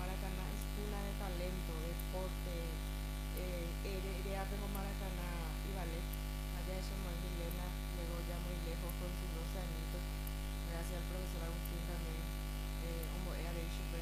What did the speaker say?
Maracaná es cuna de talento, deporte, Real de Maracaná y ballet. Allá eso no